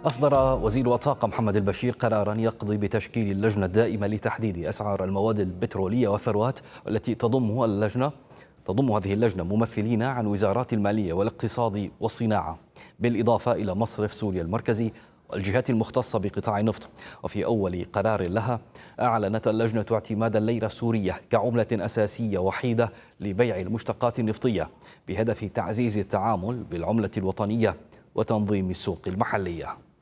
أصدر وزير الطاقة محمد البشير قرارا يقضي بتشكيل اللجنة الدائمة لتحديد أسعار المواد البترولية والثروات، والتي تضم هذه اللجنة ممثلين عن وزارات المالية والاقتصاد والصناعة، بالإضافة إلى مصرف سوريا المركزي والجهات المختصة بقطاع النفط. وفي أول قرار لها أعلنت اللجنة اعتماد الليرة السورية كعملة أساسية وحيدة لبيع المشتقات النفطية، بهدف تعزيز التعامل بالعملة الوطنية وتنظيم السوق المحلية.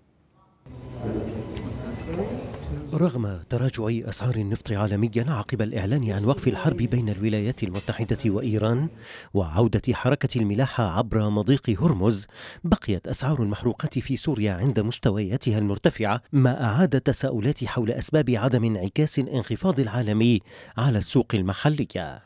رغم تراجع أسعار النفط عالميا عقب الإعلان عن وقف الحرب بين الولايات المتحدة وإيران وعودة حركة الملاحة عبر مضيق هرمز، بقيت أسعار المحروقات في سوريا عند مستوياتها المرتفعة، ما أعاد تساؤلات حول أسباب عدم انعكاس الانخفاض العالمي على السوق المحلية.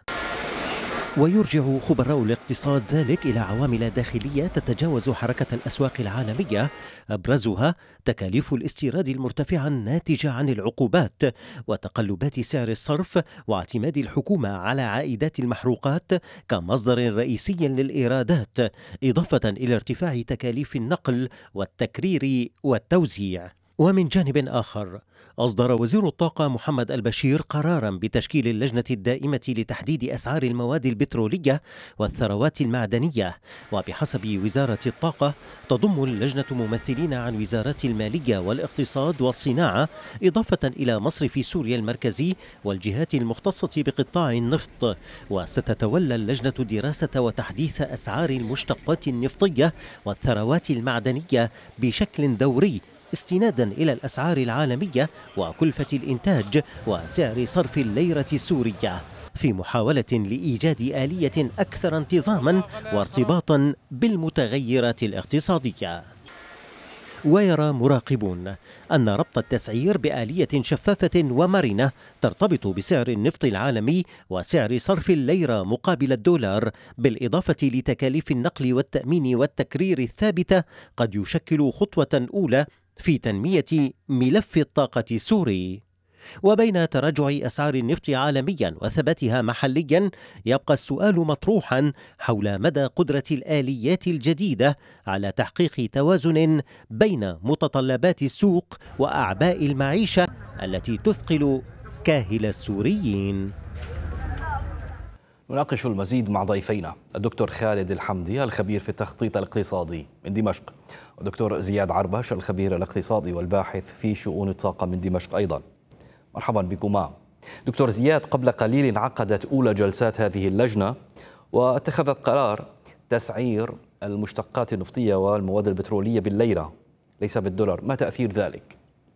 ويرجع خبراء الاقتصاد ذلك إلى عوامل داخلية تتجاوز حركة الأسواق العالمية، أبرزها تكاليف الاستيراد المرتفعة الناتجة عن العقوبات وتقلبات سعر الصرف، واعتماد الحكومة على عائدات المحروقات كمصدر رئيسي للإيرادات، إضافة إلى ارتفاع تكاليف النقل والتكرير والتوزيع. ومن جانب آخر، أصدر وزير الطاقة محمد البشير قرارا بتشكيل اللجنة الدائمة لتحديد أسعار المواد البترولية والثروات المعدنية، وبحسب وزارة الطاقة تضم اللجنة ممثلين عن وزارات المالية والاقتصاد والصناعة، إضافة إلى مصرف سوريا المركزي والجهات المختصة بقطاع النفط. وستتولى اللجنة دراسة وتحديث أسعار المشتقات النفطية والثروات المعدنية بشكل دوري، استنادا إلى الأسعار العالمية وكلفة الإنتاج وسعر صرف الليرة السورية، في محاولة لإيجاد آلية أكثر انتظاما وارتباطا بالمتغيرات الاقتصادية. ويرى مراقبون أن ربط التسعير بآلية شفافة ومرنة ترتبط بسعر النفط العالمي وسعر صرف الليرة مقابل الدولار، بالإضافة لتكاليف النقل والتأمين والتكرير الثابتة، قد يشكل خطوة أولى في تنمية ملف الطاقة السوري. وبين تراجع أسعار النفط عالميا وثباتها محليا، يبقى السؤال مطروحا حول مدى قدرة الآليات الجديدة على تحقيق توازن بين متطلبات السوق وأعباء المعيشة التي تثقل كاهل السوريين. نناقش المزيد مع ضيفينا الدكتور خالد الحمدي الخبير في التخطيط الاقتصادي من دمشق، والدكتور زياد عرباش الخبير الاقتصادي والباحث في شؤون الطاقة من دمشق أيضا. مرحبا بكما. دكتور زياد، قبل قليل انعقدت أولى جلسات هذه اللجنة واتخذت قرار تسعير المشتقات النفطية والمواد البترولية بالليرة ليس بالدولار، ما تأثير ذلك؟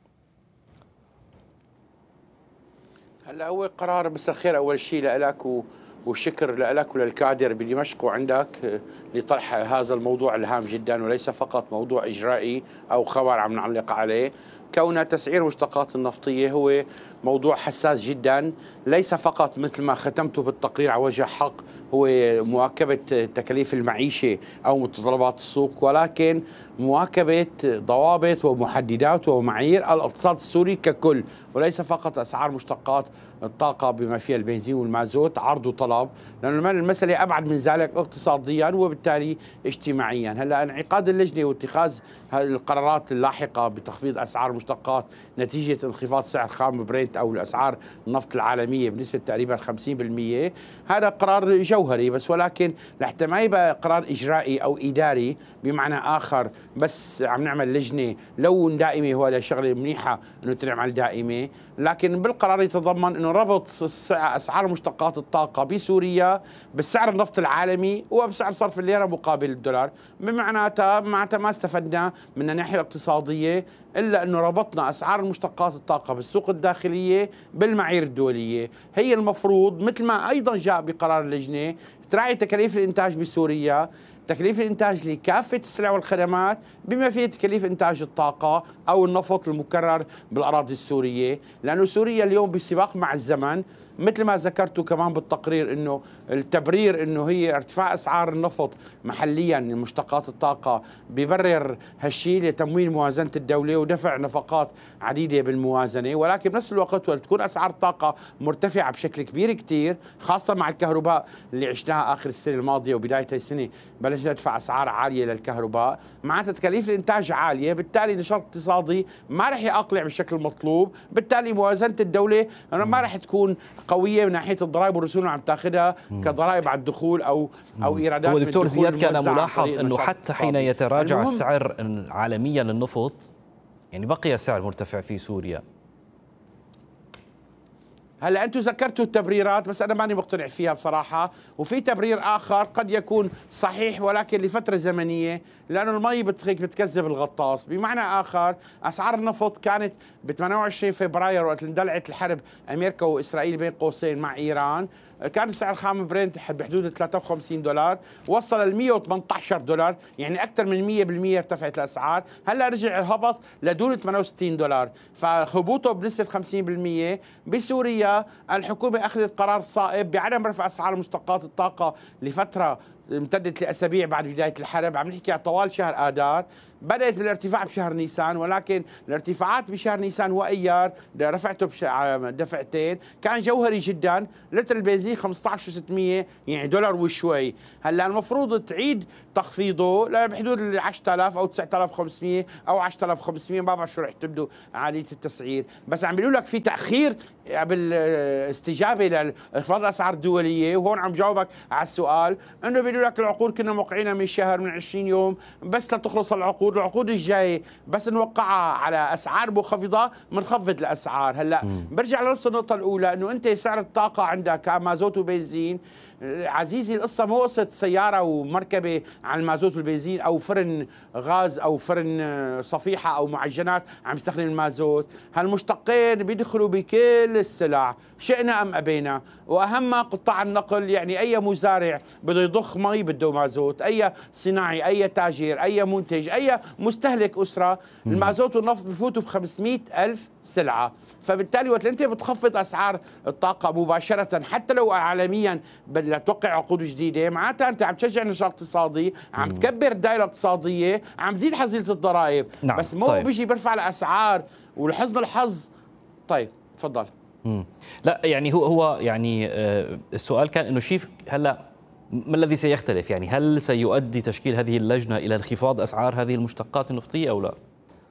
هلا هو قرار مساء الخير اول شيء لك والشكر لك وللكادر بدمشق وعندك لطرح هذا الموضوع الهام جدا، وليس فقط موضوع اجرائي او خبر عم نعلق عليه. كون تسعير المشتقات النفطيه هو موضوع حساس جدا، ليس فقط مثل ما ختمته بالتقرير على وجه حق هو مواكبه تكاليف المعيشه او متطلبات السوق، ولكن مواكبه ضوابط ومحددات ومعايير الاقتصاد السوري ككل، وليس فقط اسعار مشتقات الطاقه بما فيها البنزين والمازوت، عرض وطلب، لأن المسألة أبعد من ذلك اقتصاديا وبالتالي اجتماعيا. هلا انعقاد اللجنة واتخاذ القرارات اللاحقة بتخفيض أسعار المشتقات نتيجة انخفاض سعر خام برنت أو الأسعار النفط العالمية بنسبة تقريبا 50%، هذا قرار جوهري بس، ولكن لحتى ما يبقى قرار إجرائي أو إداري بمعنى آخر بس عم نعمل لجنة لو دائمة، هو شغلة منيحة أنه تنعمل دائمة، لكن بالقرار يتضمن أنه ربط أسعار مشتقات الطاقة بسوريا بالسعر النفط العالمي وبسعر صرف الليرة مقابل الدولار. بمعناتها ما استفدنا من الناحية الاقتصادية إلا أنه ربطنا أسعار المشتقات الطاقة بالسوق الداخلية بالمعايير الدولية. هي المفروض مثل ما أيضا جاء بقرار اللجنة تراعي تكاليف الإنتاج بسوريا، تكاليف الإنتاج لكافة السلع والخدمات بما فيه تكاليف إنتاج الطاقة أو النفط المكرر بالأراضي السورية، لأنه سوريا اليوم بسباق مع الزمن مثل ما ذكرتوا كمان بالتقرير انه التبرير انه هي ارتفاع اسعار النفط محليا مشتقات الطاقه بيبرر هالشيء لتمويل موازنه الدوله ودفع نفقات عديده بالموازنه، ولكن بنفس الوقت وقت تكون اسعار الطاقه مرتفعه بشكل كبير كثير خاصه مع الكهرباء اللي عشناها اخر السنه الماضيه وبدايه السنه بلشنا ندفع اسعار عاليه للكهرباء، معناتها تكاليف الانتاج عاليه، بالتالي نشاط اقتصادي ما رح يقلع بالشكل المطلوب، بالتالي موازنه الدوله ما رح تكون قويه من ناحيه الضرائب والرسوم اللي عم تاخذها كضرائب على الدخول او ايرادات. هو دكتور زياد كان ملاحظ انه حتى حين يتراجع السعر عالميا للنفط يعني بقي السعر مرتفع في سوريا. هلا انتم ذكرتوا التبريرات بس انا ماني مقتنع فيها بصراحه، وفي تبرير اخر قد يكون صحيح ولكن لفتره زمنيه، لانه المي بتكذب الغطاس، بمعنى اخر اسعار النفط كانت ب 28 فبراير وقت اندلعت الحرب امريكا واسرائيل بين قوسين مع ايران، كان سعر خام برنت بحدود $53 وصل ل $118، يعني اكثر من 100% ارتفعت الاسعار، هلا رجع هبط لدون $68، فهبوطه بنسبه 50%. بسوريا الحكومه اخذت قرار صائب بعدم رفع اسعار مشتقات الطاقه لفتره امتدت لاسابيع بعد بدايه الحرب، عم نحكي طوال شهر اذار، بدات بالارتفاع بشهر نيسان، ولكن الارتفاعات بشهر نيسان وايار رفعته دفعتين، كان جوهري جدا، لتر البنزين 15.600 يعني دولار وشوي، هلا المفروض تعيد تخفيضه بحدود ال 10000 او 9500 او 10500، ما بعرف شو رح تبدو عاليه التسعير، بس عم بيقولوا لك في تاخير بالاستجابه لانخفاض الاسعار الدوليه، وهون عم جاوبك على السؤال انه بيقولوا لك العقود كنا موقعينها من شهر من 20 يوم بس لتخلص العقود الجايه بس نوقعها على اسعار منخفضه بنخفض الاسعار. هلا برجع لنفس النقطه الاولى انه انت سعر الطاقه عندك مازوت وبنزين، عزيزي القصة مو قصة سيارة ومركبة على المازوت والبنزين أو فرن غاز أو فرن صفيحة أو معجنات عم يستخدم المازوت، هالمشتقين بيدخلوا بكل السلع شئنا أم أبينا، وأهم قطاع النقل، يعني أي مزارع بده يضخ مي بده مازوت، أي صناعي أي تاجر أي منتج أي مستهلك أسرة، المازوت والنفط بفوتوا ب500,000 سلعة، فبالتالي وقت انت بتخفض اسعار الطاقه مباشره حتى لو عالميا بدها توقع عقود جديده، معناتها انت عم تشجع نشاط اقتصادي، عم تكبر الدائره الاقتصاديه، عم تزيد حصيله الضرائب. نعم. بس مو طيب. بيجي بيرفع الاسعار ولحسن الحظ. طيب تفضل. لا يعني هو يعني السؤال كان انه شيف هلا ما الذي سيختلف؟ يعني هل سيؤدي تشكيل هذه اللجنه الى انخفاض اسعار هذه المشتقات النفطيه او لا؟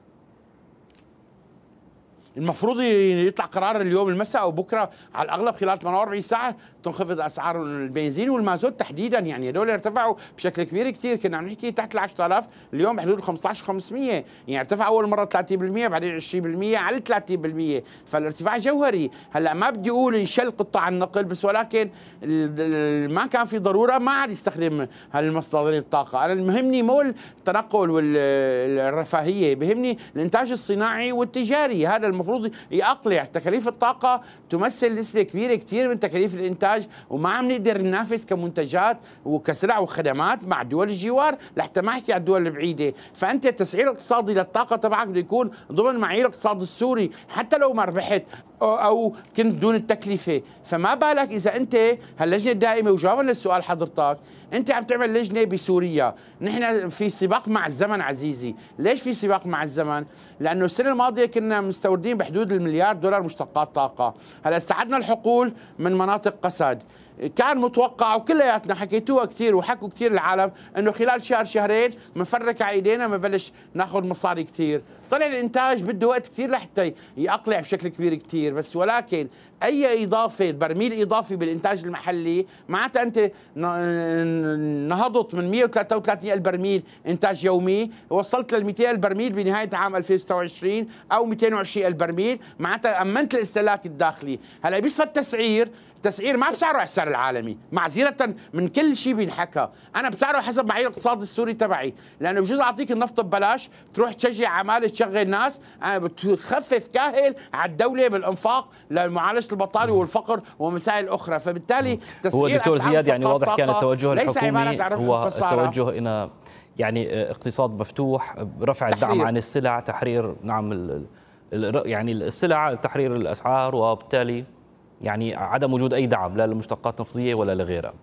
المفروض يطلع قرار اليوم المساء او بكره على الاغلب خلال 48 ساعه تنخفض اسعار البنزين والمازوت تحديدا، يعني هدول ارتفعوا بشكل كبير كثير، كنا عم نحكي تحت ال 10000 اليوم بحدود 15500، يعني ارتفع اول مره 30% بعدين 20% على 30%، فالارتفاع جوهري. هلا ما بدي اقول انشل قطاع النقل بس ولكن ما كان في ضروره ما عاد يستخدم هالمصدرين الطاقه، انا المهمني مو التنقل والرفاهيه، بهمني الانتاج الصناعي والتجاري، هذا المفروض يقلع. تكاليف الطاقه تمثل نسبه كبيره كثير من تكاليف الانتاج، وما عم نقدر ننافس كمنتجات وكسلع وخدمات مع دول الجوار، لحتى ما احكي على الدول البعيده، فانت التسعير الاقتصادي للطاقه تبعك بده يكون ضمن معايير الاقتصاد السوري حتى لو ما ربحت او كنت دون التكلفه، فما بالك اذا انت هاللجنه الدائمه، وجوابا للسؤال حضرتك انت عم تعمل لجنه بسوريا، نحن في سباق مع الزمن عزيزي، ليش في سباق مع الزمن؟ لانه السنه الماضيه كنا مستوردين بحدود $1 مليار مشتقات طاقه، هلا استعدنا الحقول من مناطق قسد، كان متوقع وكلياتنا حكيتوها كثير وحكوا كثير العالم انه خلال شهر شهرين بنفرك على ايدينا بنبلش ناخذ مصاري كثير، طلع الانتاج بده وقت كثير لحتى يقلع بشكل كبير كثير، بس ولكن اي اضافه برميل اضافي بالانتاج المحلي معناتها انت نهضت من 133,000 برميل انتاج يومي وصلت لل 200,000 برميل بنهايه عام 2026 او 220,000 برميل، معناتها امنت الاستهلاك الداخلي. هلا بيصفى التسعير ما بسعره على السعر العالمي، معذرة من كل شيء بينحكى، انا بسعره حسب معايير الاقتصاد السوري تبعي، لانه بجوز اعطيك النفط ببلاش تروح تشجع عماله تشغل ناس، بتخفف كاهل على الدوله بالانفاق لمعالجه البطاله والفقر ومسائل اخرى، فبالتالي هو دكتور زياد يعني واضح كان التوجه الحكومي هو التوجه الى يعني اقتصاد مفتوح، رفع الدعم عن السلع، تحرير نعم يعني السلع، تحرير الاسعار، وبالتالي يعني عدم وجود أي دعم لا للمشتقات النفطية ولا لغيرها.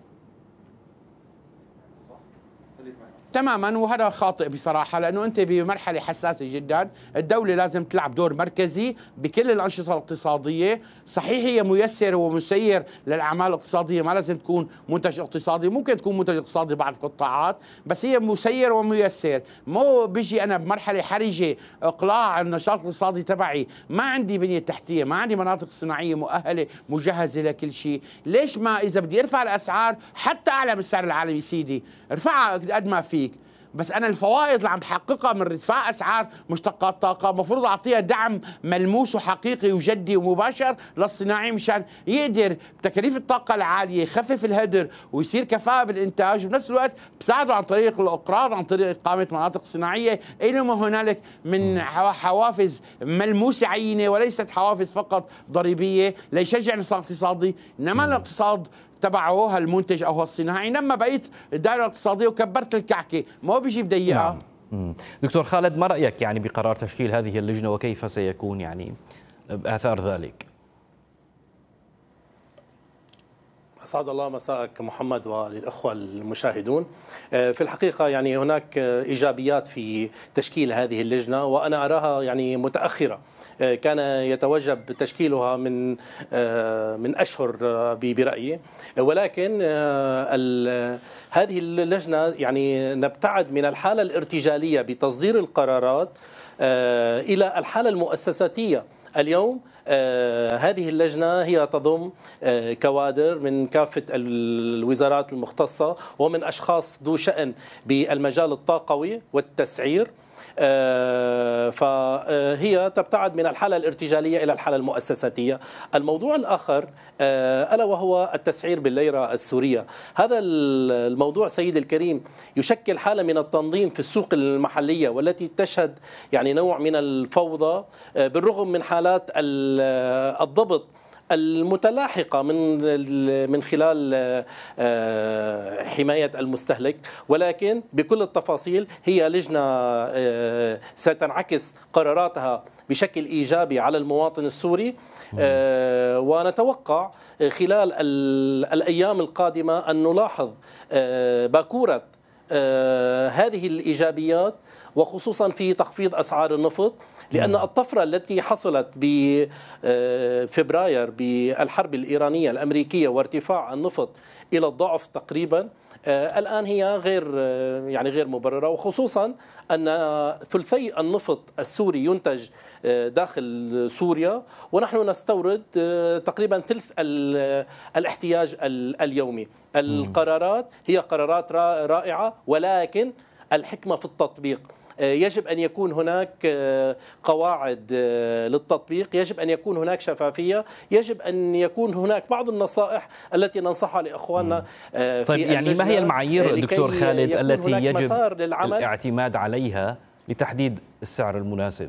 تماما، وهذا خاطئ بصراحة، لأنه أنت بمرحلة حساسة جدا. الدولة لازم تلعب دور مركزي بكل الأنشطة الاقتصادية. صحيح هي ميسر ومسير للأعمال الاقتصادية، ما لازم تكون منتج اقتصادي، ممكن تكون منتج اقتصادي بعض القطاعات، بس هي مسير وميسر. مو بيجي أنا بمرحلة حرجة إقلاع النشاط الاقتصادي تبعي، ما عندي بنية تحتية، ما عندي مناطق صناعية مؤهلة مجهزة لكل شيء. ليش ما إذا بدي أرفع الأسعار حتى أعلى من السعر العالمي سيدي، ارفعها قد ما فيك، بس أنا الفوائد اللي عم بحققها من ارتفاع أسعار مشتقات طاقة مفروض أعطيها دعم ملموس وحقيقي وجدي ومباشر للصناعي، مشان يقدر بتكاليف الطاقة العالية يخفف الهدر ويصير كفاءة بالإنتاج، وبنفس الوقت بساعده عن طريق الإقراض، عن طريق إقامة مناطق صناعية إلى ما هنالك من حوافز ملموسة عينة، وليست حوافز فقط ضريبية ليشجع النشاط الاقتصادي. إنما الاقتصاد تبعه هالمنتج او الصناعي، لما بقيت الدائره الاقتصاديه وكبرت الكعكه ما بيجي بضيقها. دكتور خالد، ما رايك يعني بقرار تشكيل هذه اللجنه، وكيف سيكون يعني اثار ذلك؟ أسعد الله مساءك محمد وللأخوة المشاهدون. في الحقيقة يعني هناك إيجابيات في تشكيل هذه اللجنة، وأنا أراها يعني متأخرة. كان يتوجب تشكيلها من أشهر برأيي، ولكن هذه اللجنة يعني نبتعد من الحالة الارتجالية بتصدير القرارات إلى الحالة المؤسساتية. اليوم هذه اللجنة هي تضم كوادر من كافة الوزارات المختصة ومن أشخاص ذو شأن بالمجال الطاقوي والتسعير، فهي تبتعد من الحالة الارتجالية إلى الحالة المؤسساتية. الموضوع الآخر ألا وهو التسعير بالليرة السورية. هذا الموضوع سيد الكريم يشكل حالة من التنظيم في السوق المحلية، والتي تشهد يعني نوع من الفوضى بالرغم من حالات الضبط المتلاحقة من خلال حماية المستهلك، ولكن بكل التفاصيل هي لجنة ستنعكس قراراتها بشكل إيجابي على المواطن السوري. ونتوقع خلال الأيام القادمة أن نلاحظ باكورة هذه الإيجابيات، وخصوصا في تخفيض أسعار النفط، لأن الطفرة التي حصلت بفبراير بالحرب الإيرانية الأمريكية وارتفاع النفط إلى الضعف تقريبا، الآن هي غير مبررة، وخصوصا أن ثلثي النفط السوري ينتج داخل سوريا، ونحن نستورد تقريبا ثلث الاحتياج اليومي. القرارات هي قرارات رائعة، ولكن الحكمة في التطبيق. يجب أن يكون هناك قواعد للتطبيق، يجب أن يكون هناك شفافية، يجب أن يكون هناك بعض النصائح التي ننصحها لإخواننا. طيب يعني ما هي المعايير دكتور خالد التي يجب الاعتماد عليها لتحديد السعر المناسب؟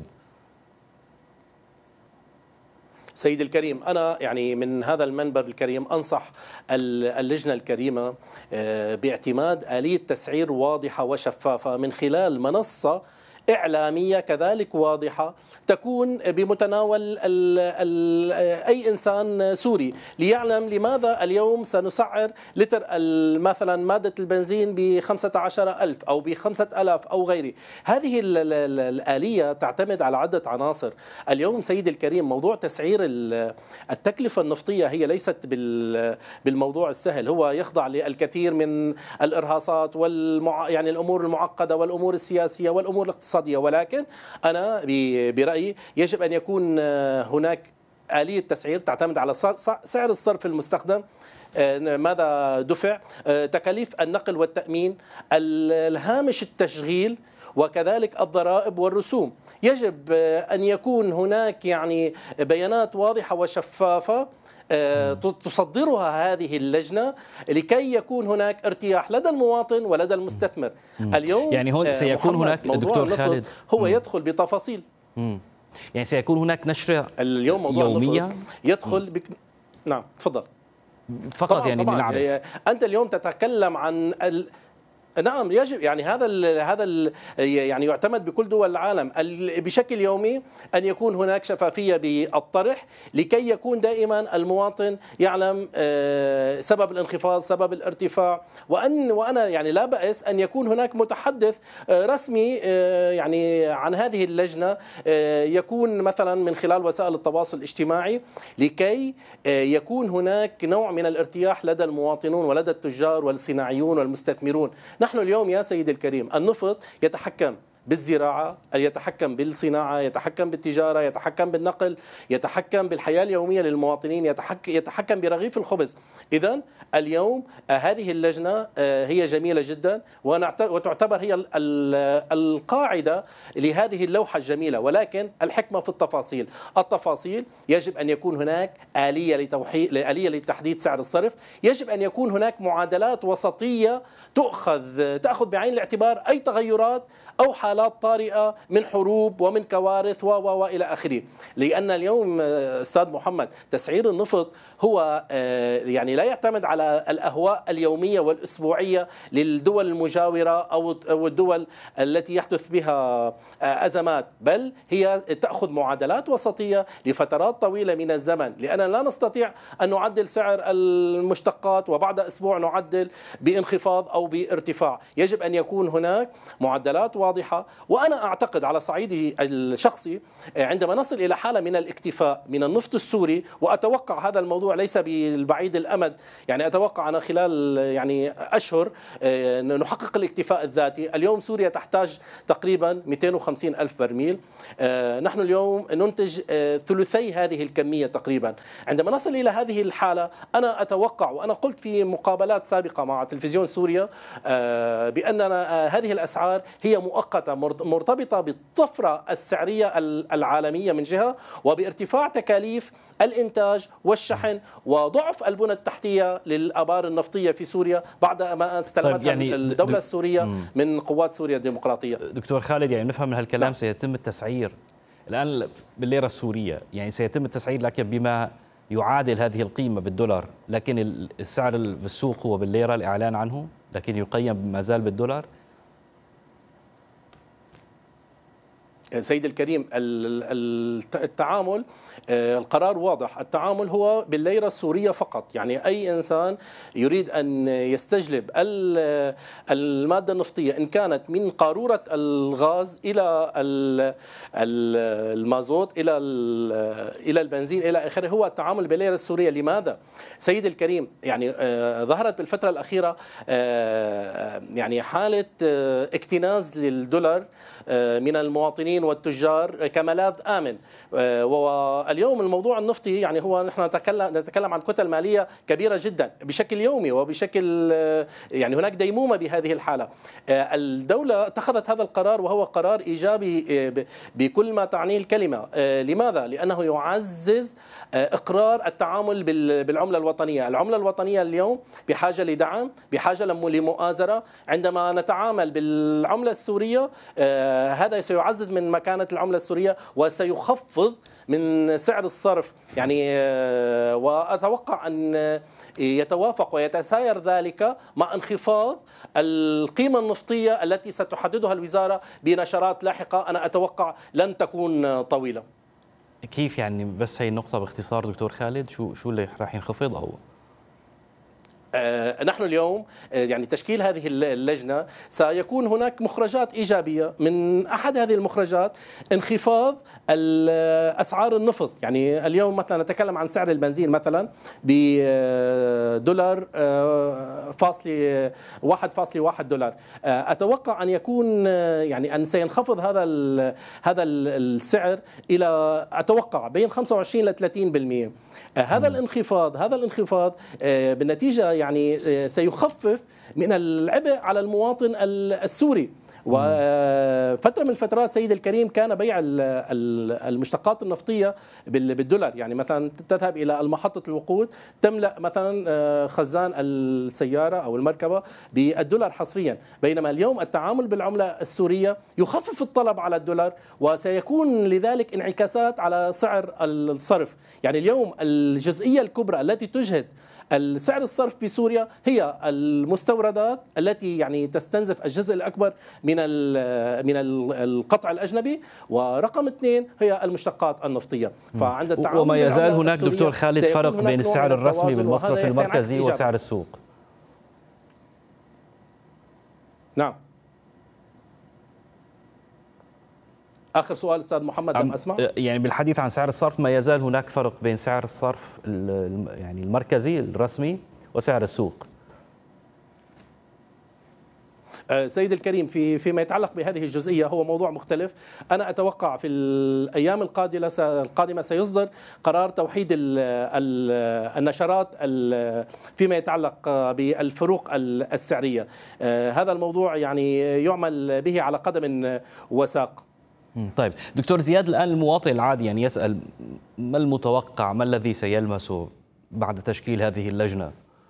سيد الكريم، أنا يعني من هذا المنبر الكريم أنصح اللجنة الكريمة باعتماد آلية تسعير واضحة وشفافة من خلال منصة إعلامية كذلك واضحة تكون بمتناول أي إنسان سوري، ليعلم لماذا اليوم سنسعر لتر مثلا مادة البنزين ب15,000 أو ب5,000 أو غيره. هذه الآلية تعتمد على عدة عناصر. اليوم سيد الكريم موضوع تسعير التكلفة النفطية هي ليست بالموضوع السهل، هو يخضع للكثير من الإرهاصات يعني الأمور المعقدة والأمور السياسية والأمور الاقتصادية، ولكن أنا برأيي يجب أن يكون هناك آلية تسعير تعتمد على سعر الصرف المستخدم، ماذا دفع، تكاليف النقل والتأمين، الهامش التشغيل، وكذلك الضرائب والرسوم. يجب أن يكون هناك يعني بيانات واضحة وشفافة تصدرها هذه اللجنة لكي يكون هناك ارتياح لدى المواطن ولدى المستثمر. اليوم يعني هون سيكون هناك دكتور خالد هو يدخل بتفاصيل، يعني سيكون هناك نشرة اليوم موضوع يومية يدخل نعم تفضل. فقط يعني طبعاً. لنعرف. أنت اليوم تتكلم عن نعم يجب، يعني يعني يعتمد بكل دول العالم بشكل يومي أن يكون هناك شفافية بالطرح، لكي يكون دائما المواطن يعلم سبب الانخفاض، سبب الارتفاع، وأنا يعني لا بأس أن يكون هناك متحدث رسمي يعني عن هذه اللجنة، يكون مثلا من خلال وسائل التواصل الاجتماعي، لكي يكون هناك نوع من الارتياح لدى المواطنون ولدى التجار والصناعيون والمستثمرون. نحن اليوم يا سيدي الكريم النفط يتحكم بالزراعة، يتحكم بالصناعة، يتحكم بالتجارة، يتحكم بالنقل، يتحكم بالحياة اليومية للمواطنين، يتحكم برغيف الخبز. إذن اليوم هذه اللجنة هي جميلة جدا وتعتبر هي القاعدة لهذه اللوحة الجميلة، ولكن الحكمة في التفاصيل. التفاصيل يجب أن يكون هناك آلية لتحديد سعر الصرف، يجب أن يكون هناك معادلات وسطية تأخذ بعين الاعتبار أي تغيرات أو حالات طارئة من حروب ومن كوارث وإلى آخره. لأن اليوم أستاذ محمد تسعير النفط هو يعني لا يعتمد على الأهواء اليومية والأسبوعية للدول المجاورة أو الدول التي يحدث بها أزمات، بل هي تأخذ معادلات وسطية لفترات طويلة من الزمن، لأننا لا نستطيع أن نعدل سعر المشتقات وبعد أسبوع نعدل بانخفاض أو بارتفاع. يجب أن يكون هناك معدلات واضحة. وأنا أعتقد على صعيدي الشخصي عندما نصل إلى حالة من الاكتفاء من النفط السوري، وأتوقع هذا الموضوع ليس بالبعيد الأمد، يعني أتوقع أن خلال يعني أشهر نحقق الاكتفاء الذاتي. اليوم سوريا تحتاج تقريبا 250 ألف برميل، نحن اليوم ننتج ثلثي هذه الكمية تقريبا. عندما نصل إلى هذه الحالة أنا أتوقع، وأنا قلت في مقابلات سابقة مع تلفزيون سوريا بأننا هذه الأسعار هي مؤقتة مرتبطة بالطفرة السعرية العالمية من جهة، وبارتفاع تكاليف الإنتاج والشحن وضعف البنى التحتية للآبار النفطية في سوريا بعد ما استلمتها يعني الدولة السورية من قوات سوريا الديمقراطية. دكتور خالد، يعني نفهم من هالكلام سيتم التسعير الآن بالليرة السورية، يعني سيتم التسعير لكن بما يعادل هذه القيمة بالدولار، لكن السعر بالسوق هو بالليرة الإعلان عنه، لكن يقيم ما زال بالدولار. سيد الكريم التعامل القرار واضح، التعامل هو بالليرة السورية فقط. يعني أي إنسان يريد أن يستجلب المادة النفطية إن كانت من قارورة الغاز إلى المازوت إلى البنزين إلى آخره، هو التعامل بالليرة السورية. لماذا؟ سيد الكريم، يعني ظهرت بالفترة الأخيرة يعني حالة اكتناز للدولار من المواطنين والتجار كملاذ آمن. واليوم الموضوع النفطي يعني هو نحن نتكلم عن كتل مالية كبيرة جدا بشكل يومي وبشكل يعني هناك ديمومة بهذه الحالة. الدولة اتخذت هذا القرار وهو قرار إيجابي بكل ما تعنيه الكلمة. لماذا؟ لأنه يعزز إقرار التعامل بالعملة الوطنية. العملة الوطنية اليوم بحاجة لدعم، بحاجة لمؤازرة. عندما نتعامل بالعملة السورية هذا سيعزز من مكانة العملة السورية وسيخفض من سعر الصرف. يعني وأتوقع أن يتوافق ويتساير ذلك مع انخفاض القيمة النفطية التي ستحددها الوزارة بنشرات لاحقة أنا أتوقع لن تكون طويلة. كيف يعني؟ بس هي النقطة باختصار دكتور خالد، شو اللي راح ينخفض؟ أو نحن اليوم يعني تشكيل هذه اللجنة سيكون هناك مخرجات إيجابية. من أحد هذه المخرجات انخفاض أسعار النفط. يعني اليوم مثلا نتكلم عن سعر البنزين مثلا بدولار 1.1 دولار. أتوقع أن يكون يعني أن سينخفض هذا السعر إلى أتوقع بين 25 ل 30%. هذا الانخفاض بالنتيجة يعني سيخفف من العبء على المواطن السوري. وفترة من الفترات سيد الكريم كان بيع المشتقات النفطية بالدولار. يعني مثلا تذهب إلى المحطة الوقود تملأ مثلا خزان السيارة أو المركبة بالدولار حصريا، بينما اليوم التعامل بالعملة السورية يخفف الطلب على الدولار وسيكون لذلك انعكاسات على سعر الصرف. يعني اليوم الجزئية الكبرى التي تجهد السعر الصرف بسوريا هي المستوردات التي يعني تستنزف الجزء الأكبر من القطع الأجنبي، ورقم 2 هي المشتقات النفطية. فعند التعامل وما يزال هناك السورية دكتور خالد فرق بين السعر الرسمي بالمصرف وهذا المركزي سينعكس وسعر السوق. نعم. آخر سؤال أستاذ محمد لم أسمع. يعني بالحديث عن سعر الصرف ما يزال هناك فرق بين سعر الصرف يعني المركزي الرسمي وسعر السوق. سيد الكريم، فيما يتعلق بهذه الجزئية هو موضوع مختلف. أنا أتوقع في الأيام القادمة سيصدر قرار توحيد النشرات فيما يتعلق بالفروق السعرية. هذا الموضوع يعني يعمل به على قدم وساق. طيب دكتور زياد، الآن المواطن العادي يعني يسأل ما المتوقع، ما الذي سيلمسه بعد تشكيل هذه اللجنة؟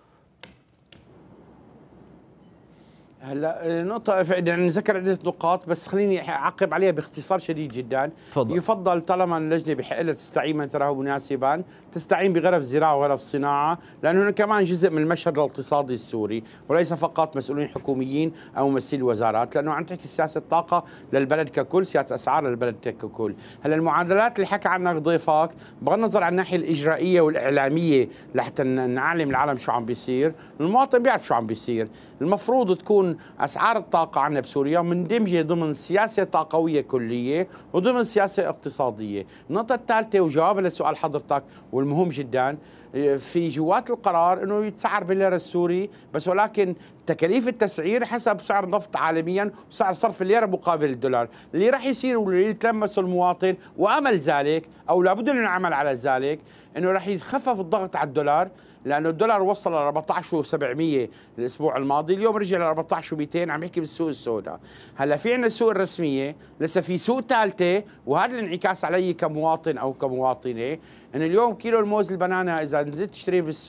هلا نقطة يعني ذكر عدة نقاط، بس خليني أعقب عليها باختصار شديد جدا. تفضل. يفضل طالما اللجنة بحق لها تستعين من تراه مناسبا تستعين بغرف زراعة وغرف صناعة، لأنه هنا كمان جزء من المشهد الاقتصادي السوري وليس فقط مسؤولين حكوميين أو ممثلي الوزارات، لأنه عم تحكي سياسة طاقة للبلد ككل، سياسة أسعار للبلد ككل. هلا المعادلات اللي حكى عنها ضيفك بغض النظر عن الناحية الإجرائية والإعلامية لحتى نعلم العالم شو عم بيصير، المواطن بيعرف شو عم بيصير. المفروض تكون أسعار الطاقة عندنا بسوريا مندمجة ضمن سياسة طاقوية كلية وضمن سياسة اقتصادية. النقطة الثالثة وجوابا لسؤال حضرتك والمهم جدا، في جوات القرار انه يتسعر بالليره السوري بس، ولكن تكاليف التسعير حسب سعر النفط عالميا وسعر صرف الليره مقابل الدولار. اللي راح يصير واللي يتلمسه المواطن وامل ذلك او لابد ان نعمل على ذلك انه راح يخفف الضغط على الدولار، لانه الدولار وصل ل 14.700 الاسبوع الماضي، اليوم رجع ل 14.200. عم يحكي بالسوق السوداء. هلا في عندنا السوق الرسميه، لسه في سوق ثالثه، وهذا الانعكاس علي كمواطن او كمواطنه، ان اليوم كيلو الموز البنانا اذا نزلت تشتريه بالسوق